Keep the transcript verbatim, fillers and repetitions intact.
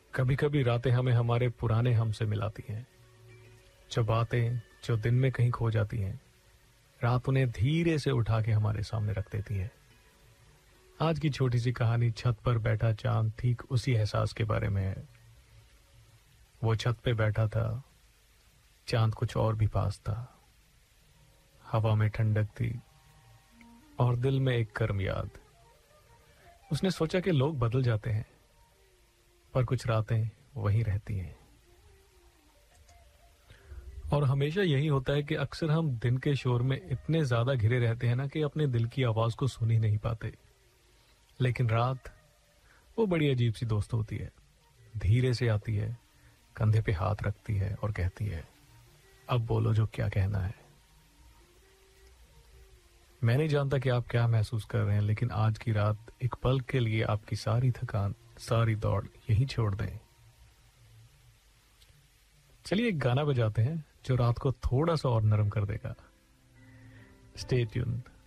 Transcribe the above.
कभी कभी रातें हमें हमारे पुराने हम से मिलाती हैं। जो बातें जो दिन में कहीं खो जाती हैं, रात उन्हें धीरे से उठा के हमारे सामने रख देती है। आज की छोटी सी कहानी छत पर बैठा चांद ठीक उसी एहसास के बारे में है। वो छत पे बैठा था, चांद कुछ और भी पास था। हवा में ठंडक थी और दिल में एक गर्म याद। उसने सोचा कि लोग बदल जाते हैं, पर कुछ रातें वहीं रहती हैं। और हमेशा यही होता है कि अक्सर हम दिन के शोर में इतने ज्यादा घिरे रहते हैं ना कि अपने दिल की आवाज को सुन ही नहीं पाते। लेकिन रात वो बड़ी अजीब सी दोस्त होती है। धीरे से आती है, कंधे पे हाथ रखती है और कहती है, अब बोलो जो क्या कहना है। मैं नहीं जानता कि आप क्या महसूस कर रहे हैं, लेकिन आज की रात एक पल के लिए आपकी सारी थकान, सारी दौड़ यहीं छोड़ दें। चलिए एक गाना बजाते हैं जो रात को थोड़ा सा और नरम कर देगा। Stay tuned.